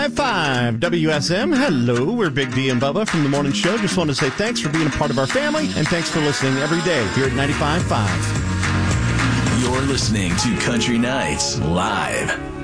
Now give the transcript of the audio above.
95.5 WSM. Hello, we're Big D and Bubba from The Morning Show. Just want to say thanks for being a part of our family, and thanks for listening every day here at 95.5. You're listening to Country Nights Live.